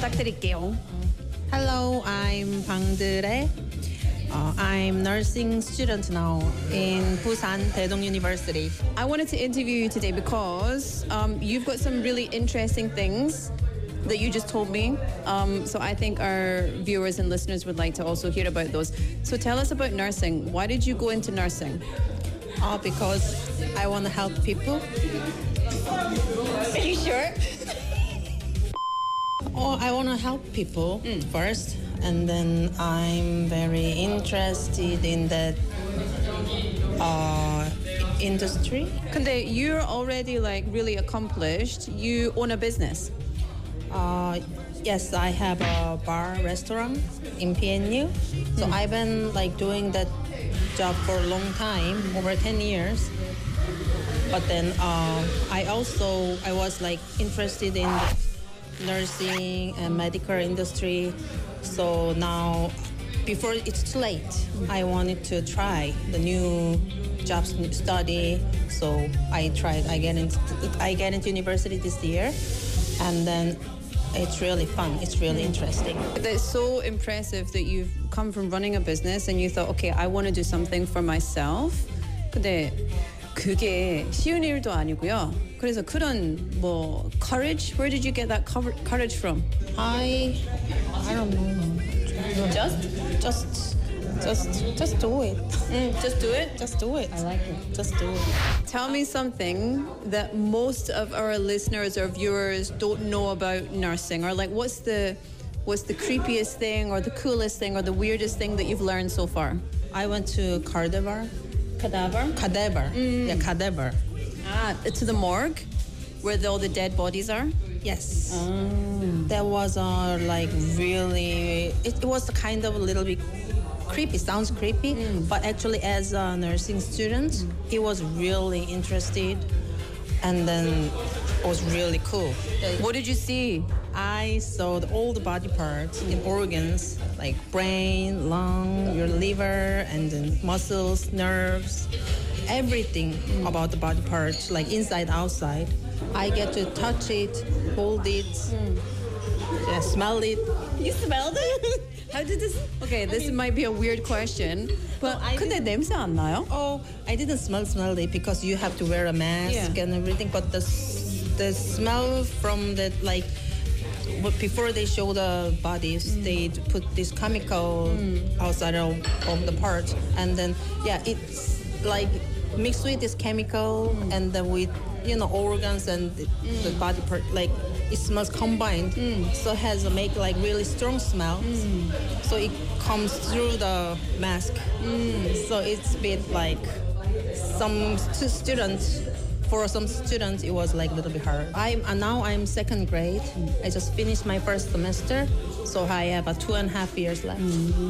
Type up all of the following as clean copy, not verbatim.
부탁드릴게요. Hello, I'm Bang Dere. I'm nursing student now in Busan Daedong University. I wanted to interview you today because you've got some really interesting things that you just told me. So I think our viewers and listeners would like to also hear about those. So tell us about nursing. Why did you go into nursing? Because I want to help people. Are you sure? I want to help people first, and then I'm very interested in that industry. 근데 you're already like really accomplished. You own a business. Yes, I have a bar restaurant in PNU. So I've been like doing that job for a long time, over 10 years. But then I was like interested in the nursing and medical industry. So now, before it's too late, I wanted to try the new jobs study. So I tried. I get into university this year, and then it's really fun. It's really interesting. It's so impressive that you've come from running a business and you thought, okay, I want to do something for myself. 근데 그게 쉬운 일도 아니고요. 그래서 그런 뭐 courage, where did you get that courage from? I don't know. Just do it. Just do it? Just do it. I like it. Just do it. Tell me something that most of our listeners or viewers don't know about nursing, or like what's the creepiest thing or the coolest thing or the weirdest thing that you've learned so far? I went to Cadaver. Cadaver? Yeah, Cadaver. To the morgue where all the dead bodies are? Yes. That was like really, it was kind of a little bit creepy, sounds creepy, but actually as a nursing student, it was really interested, and then it was really cool. What did you see? I saw all the body parts and organs, like brain, lung, your liver, and then muscles, nerves, everything about the body parts, like inside, outside. I get to touch it, hold it, yeah, smell it. You smelled it? How did this? Okay, this might be a weird question, but 근데 냄새 안 나요? Oh, I didn't smell it because you have to wear a mask and everything. But the smell from that, like before they show the bodies, they put this chemical outside of the part, and then it's like mixed with this chemical and then with organs and the body part, like it smells combined, so it has make really strong smell, so it comes through the mask, so it's a bit like for some students it was like a little bit hard. Now I'm second grade. I just finished my first semester, so I have 2.5 years left.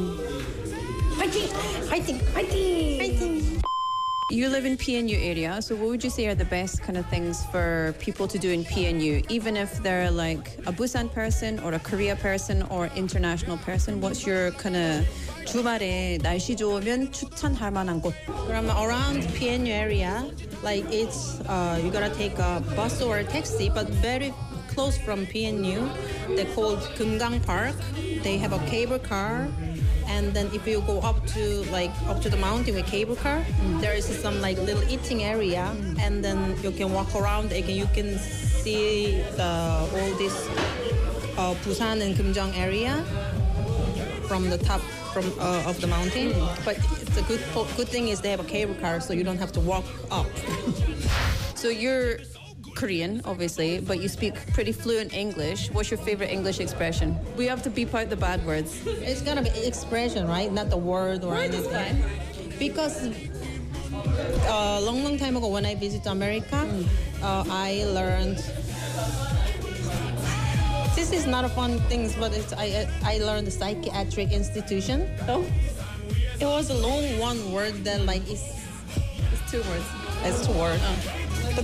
Fighting. You live in PNU area, so what would you say are the best kind of things for people to do in PNU, even if they're like a Busan person or a Korea person or international person? What's your kind of 주말에 날씨 좋으면 추천할 만한 곳? From around PNU area, like it's you gotta take a bus or a taxi, but very close from PNU. They're called Kumgang Park. They have a cable car. And then if you go up to the mountain with cable car, there is some like little eating area, and then you can walk around. You can see all this Busan and Kumjang area from the top of the mountain. But the good thing is they have a cable car, so you don't have to walk up. So you're Korean, obviously, but you speak pretty fluent English. What's your favorite English expression? We have to beep out the bad words. It's gonna be expression, right? Not the word or anything. Because a long time ago when I visited America, I learned. This is not a fun thing, but I learned the psychiatric institution. Oh, it was a long one word that like it's 2 words. It's 2 words.